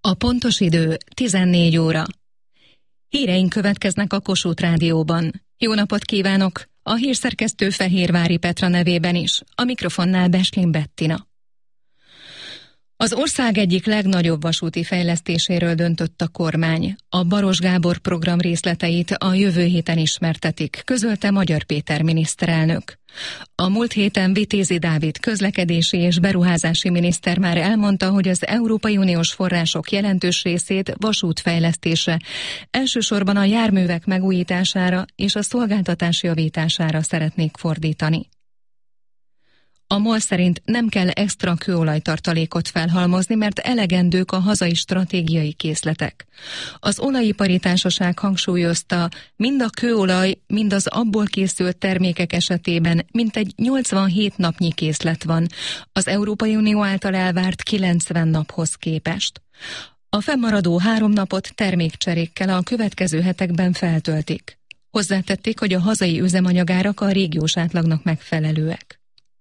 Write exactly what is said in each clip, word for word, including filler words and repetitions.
A pontos idő tizennégy óra. Híreink következnek a Kossuth Rádióban. Jó napot kívánok! A hírszerkesztő Fehérvári Petra nevében is. A mikrofonnál Beslin Bettina. Az ország egyik legnagyobb vasúti fejlesztéséről döntött a kormány. A Baros Gábor program részleteit a jövő héten ismertetik, közölte Magyar Péter miniszterelnök. A múlt héten Vitézi Dávid közlekedési és beruházási miniszter már elmondta, hogy az Európai Uniós források jelentős részét vasútfejlesztésre, elsősorban a járművek megújítására és a szolgáltatás javítására szeretnék fordítani. A MOL szerint nem kell extra kőolajtartalékot felhalmozni, mert elegendők a hazai stratégiai készletek. Az olajipari társaság hangsúlyozta, mind a kőolaj, mind az abból készült termékek esetében mintegy nyolcvanhét napnyi készlet van, az Európai Unió által elvárt kilencven naphoz képest. A fennmaradó három napot termékcserékkel a következő hetekben feltöltik. Hozzátették, hogy a hazai üzemanyagárak a régiós átlagnak megfelelőek.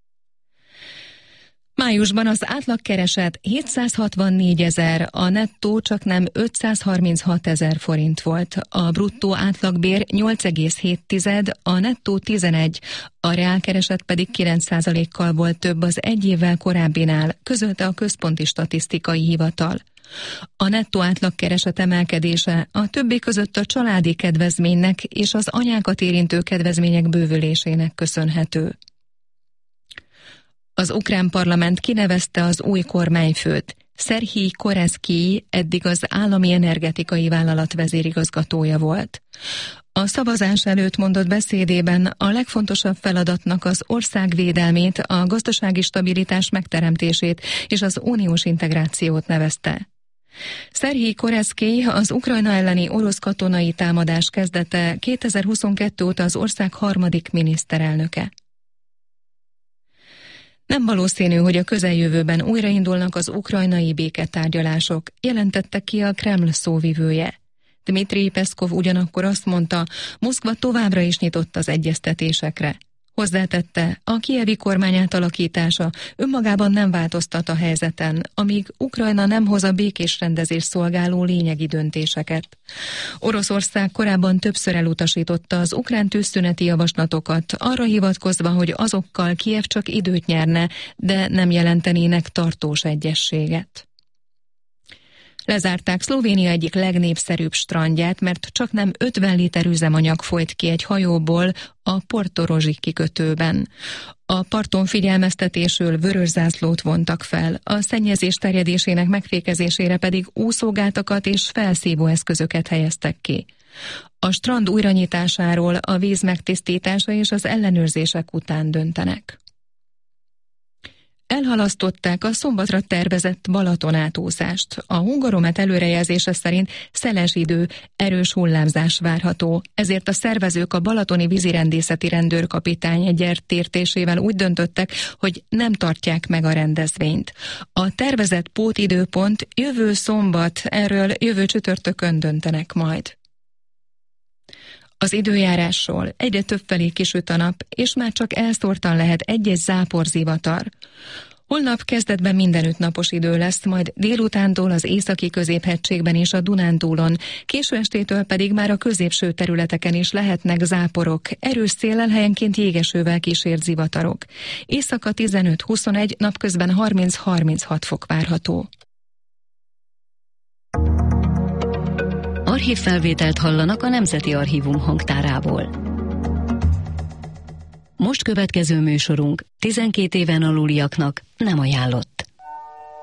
Májusban az átlagkereset hétszázhatvannégy ezer, a nettó csaknem ötszázharminchat ezer forint volt, a bruttó átlagbér nyolc egész hét, a nettó tizenegy, a reálkereset pedig kilenc százalékkal volt több az egy évvel korábbinál, közölte a Központi Statisztikai Hivatal. A nettó átlagkereset emelkedése a többi között a családi kedvezménynek és az anyákat érintő kedvezmények bővülésének köszönhető. Az ukrán parlament kinevezte az új kormányfőt. Szerhij Koreszkij eddig az állami energetikai vállalat vezérigazgatója volt. A szavazás előtt mondott beszédében a legfontosabb feladatnak az ország védelmét, a gazdasági stabilitás megteremtését és az uniós integrációt nevezte. Szerhij Koreszkij az Ukrajna elleni orosz katonai támadás kezdete kétezer-huszonkettő óta az ország harmadik miniszterelnöke. Nem valószínű, hogy a közeljövőben újraindulnak az ukrajnai béketárgyalások, jelentette ki a Kreml szóvivője. Dmitrij Peszkov ugyanakkor azt mondta, Moszkva továbbra is nyitott az egyeztetésekre. Hozzátette, a kijevi kormány átalakítása önmagában nem változtat a helyzeten, amíg Ukrajna nem hoz a békés rendezés szolgáló lényegi döntéseket. Oroszország korábban többször elutasította az ukrán tűzszüneti javaslatokat, arra hivatkozva, hogy azokkal Kijev csak időt nyerne, de nem jelentenének tartós egyezséget. Lezárták Szlovénia egyik legnépszerűbb strandját, mert csak nem ötven liter üzemanyag folyt ki egy hajóból a Porto Rozsi kikötőben. A parton figyelmeztetésről vörös zászlót vontak fel, a szennyezés terjedésének megfékezésére pedig úszógátakat és felszívó eszközöket helyeztek ki. A strand újranyitásáról a víz megtisztítása és az ellenőrzések után döntenek. Elhalasztották a szombatra tervezett Balatonátúszást. A Hungaromet előrejelzése szerint szeles idő, erős hullámzás várható, ezért a szervezők a balatoni vízirendészeti rendőrkapitány egyetértésével úgy döntöttek, hogy nem tartják meg a rendezvényt. A tervezett pótidőpont jövő szombat, erről jövő csütörtökön döntenek majd. Az időjárásról egyre többfelé kisüt a nap, és már csak elszórtan lehet egy-egy záporzivatar. Holnap kezdetben mindenütt napos idő lesz, majd délutántól az északi középhegységben és a Dunántúlon, késő estétől pedig már a középső területeken is lehetnek záporok, erős széllel helyenként jégesővel kísért zivatarok. Éjszaka tizenöt-huszonegy, napközben harminc-harminchat fok várható. Archívfelvételt hallanak a Nemzeti Archívum hangtárából. Most következő műsorunk tizenkét éven aluliaknak nem ajánlott.